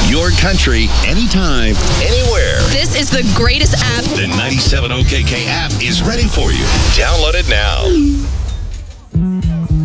Your country, anytime, anywhere. This is the greatest app. The 97 OKK app is ready for you. Download it now.